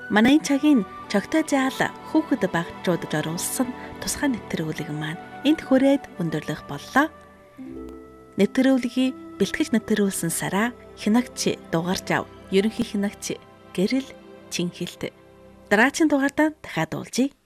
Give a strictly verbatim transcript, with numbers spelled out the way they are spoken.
Манай цагийн чогтой заал хүүхэд багчуудад оруулсан тусгай нэвтрүүлэг маань энд хүрээд өндөрлөх боллоо. Нэвтрүүлгийг бэлтгэж нэвтрүүлсэн Сара хянагч дугаарч ав. Ерөнхий хянагч Гэрэл Чинхэлт. Дараагийн дугаартаа дахиад уулзъя.